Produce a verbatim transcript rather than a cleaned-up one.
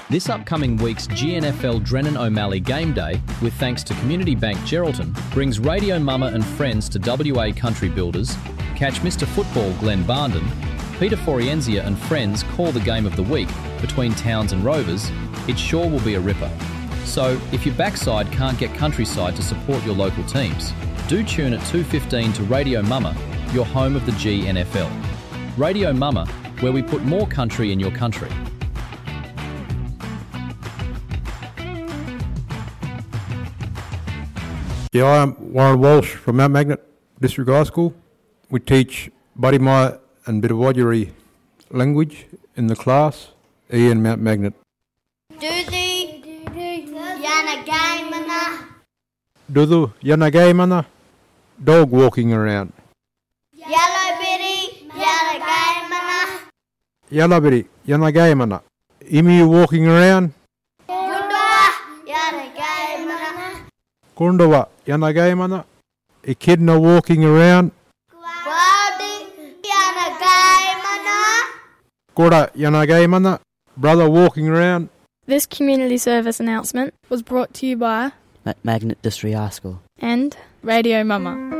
This upcoming week's G N F L Drennan O'Malley Game Day, with thanks to Community Bank Geraldton, brings Radio Mama and friends to W A Country Builders, catch Mister Football Glenn Barnden, Peter Forienzia and friends call the game of the week between Towns and Rovers. It sure will be a ripper. So, if your backside can't get Countryside to support your local teams, do tune at two fifteen to Radio Mama, your home of the G N F L. Radio Mama, where we put more country in your country. Yeah, I'm Warren Walsh from Mount Magnet District High School. We teach Budimai and Bidawajiri language in the class, Ian Mount Magnet. Dudu Yanagaimana. Dudu Yanagaimana, dog walking around. Yellow Bitty Yanagaimana. Yellow Bitty Yanagaimana, emu walking around. Gundawa Yanagaimana. Kundawa Yanagaimana, echidna walking around. Gwadi Yanagaimana. Koda Yanagaimana, brother walking around. This community service announcement was brought to you by Magnet District High School and Radio Mama.